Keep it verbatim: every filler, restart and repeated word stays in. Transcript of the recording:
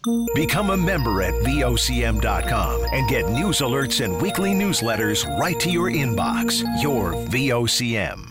Become a member at V O C M dot com and get news alerts and weekly newsletters right to your inbox. Your V O C M.